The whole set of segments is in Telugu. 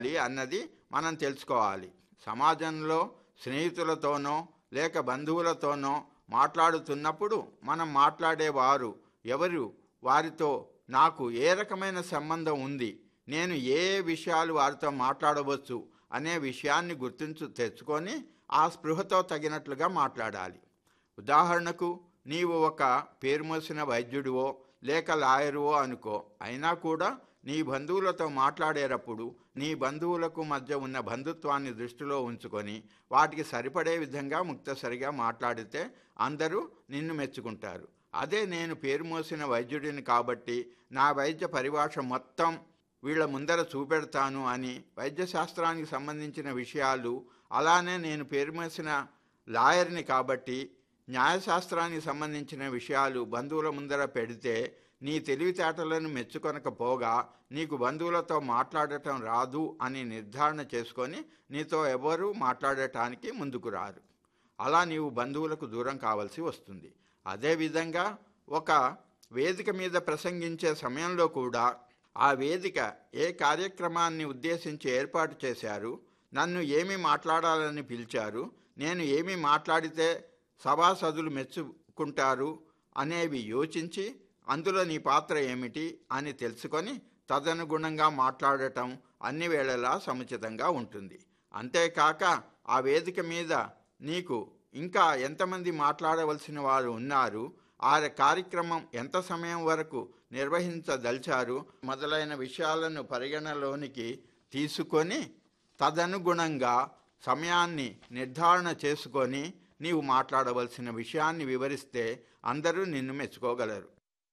అన్నది మనం తెలుసుకోవాలి. సమాజంలో స్నేహితులతోనో లేక బంధువులతోనో మాట్లాడుతున్నప్పుడు మనం మాట్లాడేవారు ఎవరు, వారితో నాకు ఏ రకమైన సంబంధం ఉంది, నేను ఏ విషయాలు వారితో మాట్లాడవచ్చు అనే విషయాన్ని తెచ్చుకొని ఆ స్పృహతో తగినట్లుగా మాట్లాడాలి. ఉదాహరణకు, నీవు ఒక పేరు మోసిన వైద్యుడివో లేక లాయరువో అనుకో, అయినా కూడా నీ బంధువులతో మాట్లాడేటప్పుడు నీ బంధువులకు మధ్య ఉన్న బంధుత్వాన్ని దృష్టిలో ఉంచుకొని వాటికి సరిపడే విధంగా ముక్తసరిగా మాట్లాడితే అందరూ నిన్ను మెచ్చుకుంటారు. అదే నేను పేరు మోసిన వైద్యుడిని కాబట్టి నా వైద్య పరిభాష మొత్తం వీళ్ళ ముందర చూపెడతాను అని వైద్యశాస్త్రానికి సంబంధించిన విషయాలు, అలానే నేను పేరు మోసిన లాయర్ని కాబట్టి న్యాయశాస్త్రానికి సంబంధించిన విషయాలు బంధువుల ముందర పెడితే నీ తెలివితేటలను మెచ్చుకొనకపోగా నీకు బంధువులతో మాట్లాడటం రాదు అని నిర్ధారణ చేసుకొని నీతో ఎవరూ మాట్లాడటానికి ముందుకు రారు. అలా నీవు బంధువులకు దూరం కావాల్సి వస్తుంది. అదేవిధంగా ఒక వేదిక మీద ప్రసంగించే సమయంలో కూడా ఆ వేదిక ఏ కార్యక్రమాన్ని ఉద్దేశించి ఏర్పాటు చేశారు, నన్ను ఏమి మాట్లాడాలని పిలిచారు, నేను ఏమి మాట్లాడితే సభాసదులు మెచ్చుకుంటారు అనేవి యోచించి అందులో నీ పాత్ర ఏమిటి అని తెలుసుకొని తదనుగుణంగా మాట్లాడటం అన్ని వేళలా సముచితంగా ఉంటుంది. అంతేకాక ఆ వేదిక మీద నీకు ఇంకా ఎంతమంది మాట్లాడవలసిన వారు ఉన్నారు, ఆ కార్యక్రమం ఎంత సమయం వరకు నిర్వహించదలిచారు మొదలైన విషయాలను పరిగణలోనికి తీసుకొని తదనుగుణంగా సమయాన్ని నిర్ధారణ చేసుకొని నీవు మాట్లాడవలసిన విషయాన్ని వివరిస్తే అందరూ నిన్ను మెచ్చుకోగలరు.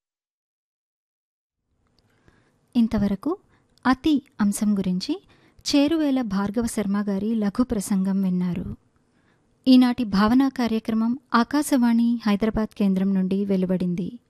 ఇంతవరకు అతి అంశం గురించి చేరువేల భార్గవ శర్మ గారి లఘు ప్రసంగం విన్నారు. ఈనాటి భావనా కార్యక్రమం ఆకాశవాణి హైదరాబాద్ కేంద్రం నుండి వెలువడింది.